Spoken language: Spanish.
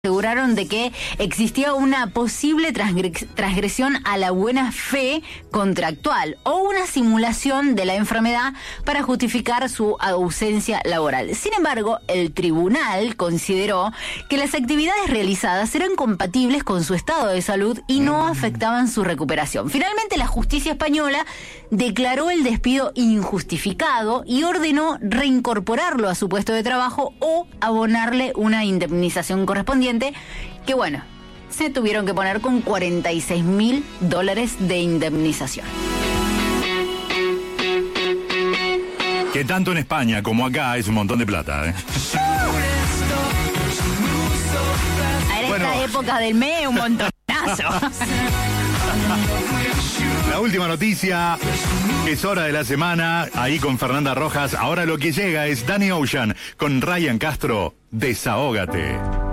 aseguraron de que existía una posible transgresión a la buena fe contractual o una simulación de la enfermedad para justificar su ausencia laboral. Sin embargo, el tribunal consideró que las actividades realizadas eran compatibles con su estado de salud y no afectaban su recuperación. Finalmente, la justicia española declaró el despido injustificado y ordenó reincorporarlo a su puesto de trabajo o abonarle una indemnización correspondiente, que bueno, se tuvieron que poner con $46.000 de indemnización. Que tanto en España como acá es un montón de plata, ¿eh? A esta época del mes, un montonazo. La última noticia, es hora de la semana, ahí con Fernanda Rojas. Ahora lo que llega es Danny Ocean con Ryan Castro, Desahógate.